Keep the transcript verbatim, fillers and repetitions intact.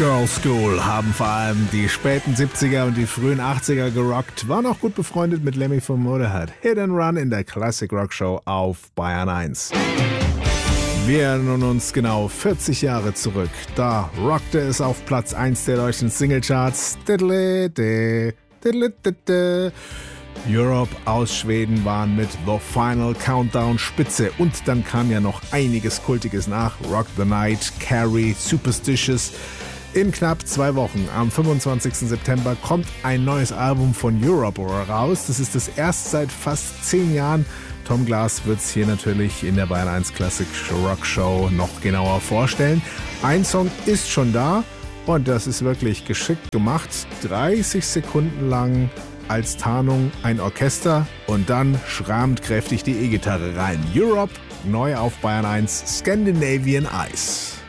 Girl School haben vor allem die späten siebziger und die frühen achtziger gerockt, waren auch gut befreundet mit Lemmy von Motorhead. Hit and Run in der Classic Rock Show auf Bayern eins. Wir erinnern uns genau vierzig Jahre zurück. Da rockte es auf Platz eins der deutschen Singlecharts. Europe aus Schweden waren mit The Final Countdown Spitze. Und dann kam ja noch einiges Kultiges nach. Rock the Night, Carrie, Superstitious. In knapp zwei Wochen, am fünfundzwanzigsten September, kommt ein neues Album von Europe raus. Das ist das erste seit fast zehn Jahren. Tom Glas wird es hier natürlich in der Bayern eins Classic Rock Show noch genauer vorstellen. Ein Song ist schon da und das ist wirklich geschickt gemacht. dreißig Sekunden lang als Tarnung ein Orchester und dann schrammt kräftig die E-Gitarre rein. Europe, neu auf Bayern eins, Scandinavian Ice.